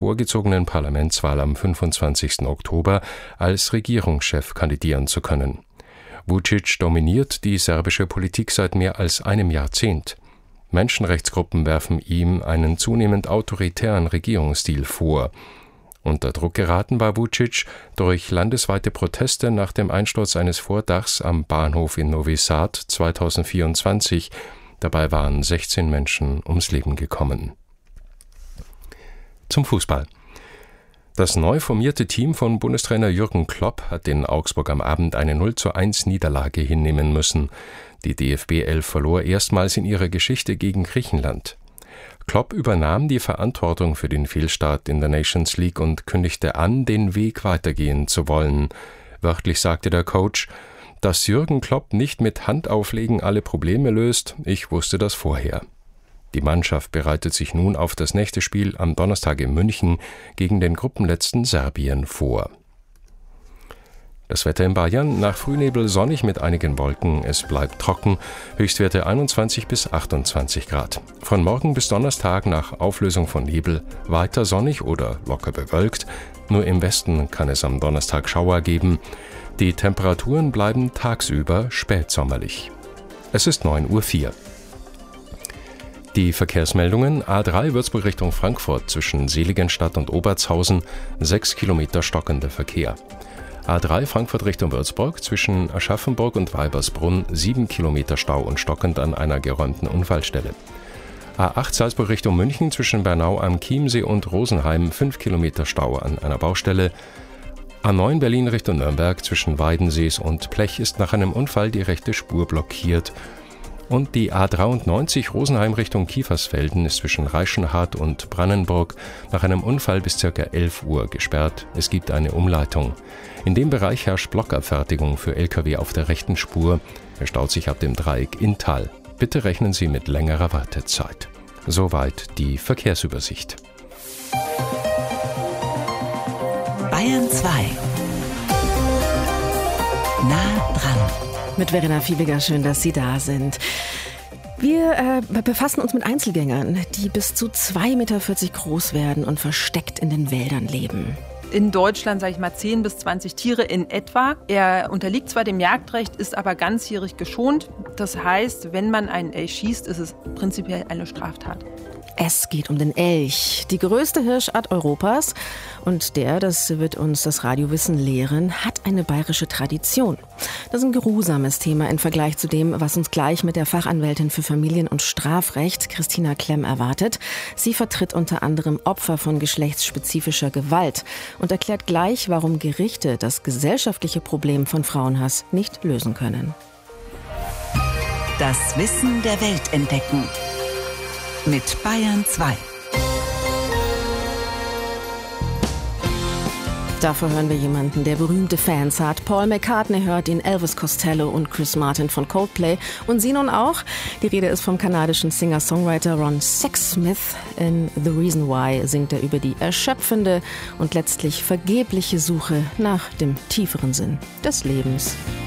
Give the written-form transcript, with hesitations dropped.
vorgezogenen Parlamentswahl am 25. Oktober als Regierungschef kandidieren zu können. Vučić dominiert die serbische Politik seit mehr als einem Jahrzehnt. Menschenrechtsgruppen werfen ihm einen zunehmend autoritären Regierungsstil vor. Unter Druck geraten war Vučić durch landesweite Proteste nach dem Einsturz eines Vordachs am Bahnhof in Novi Sad 2024. Dabei waren 16 Menschen ums Leben gekommen. Zum Fußball. Das neu formierte Team von Bundestrainer Jürgen Klopp hat in Augsburg am Abend eine 0:1 Niederlage hinnehmen müssen. Die DFB 11 verlor erstmals in ihrer Geschichte gegen Griechenland. Klopp übernahm die Verantwortung für den Fehlstart in der Nations League und kündigte an, den Weg weitergehen zu wollen. Wörtlich sagte der Coach: Dass Jürgen Klopp nicht mit Handauflegen alle Probleme löst, ich wusste das vorher. Die Mannschaft bereitet sich nun auf das nächste Spiel am Donnerstag in München gegen den Gruppenletzten Serbien vor. Das Wetter in Bayern: nach Frühnebel sonnig mit einigen Wolken, es bleibt trocken, Höchstwerte 21 bis 28 Grad. Von morgen bis Donnerstag nach Auflösung von Nebel weiter sonnig oder locker bewölkt, nur im Westen kann es am Donnerstag Schauer geben. Die Temperaturen bleiben tagsüber spätsommerlich. Es ist 9:04 Uhr. Die Verkehrsmeldungen: A3 Würzburg Richtung Frankfurt zwischen Seligenstadt und Obertshausen, 6 Kilometer stockender Verkehr. A3 Frankfurt Richtung Würzburg zwischen Aschaffenburg und Weibersbrunn, 7 Kilometer Stau und stockend an einer geräumten Unfallstelle. A8 Salzburg Richtung München zwischen Bernau am Chiemsee und Rosenheim, 5 Kilometer Stau an einer Baustelle. A9 Berlin Richtung Nürnberg zwischen Weidensees und Plech ist nach einem Unfall die rechte Spur blockiert. Und die A93 Rosenheim Richtung Kiefersfelden ist zwischen Reichenhart und Brannenburg nach einem Unfall bis ca. 11 Uhr gesperrt. Es gibt eine Umleitung. In dem Bereich herrscht Blockabfertigung für Lkw auf der rechten Spur. Er staut sich ab dem Dreieck Inntal. Bitte rechnen Sie mit längerer Wartezeit. Soweit die Verkehrsübersicht. Bayern 2. Nah dran. Mit Verena Fiebiger, schön, dass Sie da sind. Wir befassen uns mit Einzelgängern, die bis zu 2,40 Meter groß werden und versteckt in den Wäldern leben. In Deutschland, 10 bis 20 Tiere in etwa. Er unterliegt zwar dem Jagdrecht, ist aber ganzjährig geschont. Das heißt, wenn man einen Elch schießt, ist es prinzipiell eine Straftat. Es geht um den Elch, die größte Hirschart Europas. Und das wird uns das Radiowissen lehren, hat eine bayerische Tradition. Das ist ein geruhsames Thema im Vergleich zu dem, was uns gleich mit der Fachanwältin für Familien- und Strafrecht, Christina Klemm, erwartet. Sie vertritt unter anderem Opfer von geschlechtsspezifischer Gewalt und erklärt gleich, warum Gerichte das gesellschaftliche Problem von Frauenhass nicht lösen können. Das Wissen der Welt entdecken. Mit Bayern 2. Dafür hören wir jemanden, der berühmte Fans hat. Paul McCartney hört ihn, Elvis Costello und Chris Martin von Coldplay. Und Sie nun auch. Die Rede ist vom kanadischen Singer-Songwriter Ron Sexsmith. In The Reason Why singt er über die erschöpfende und letztlich vergebliche Suche nach dem tieferen Sinn des Lebens.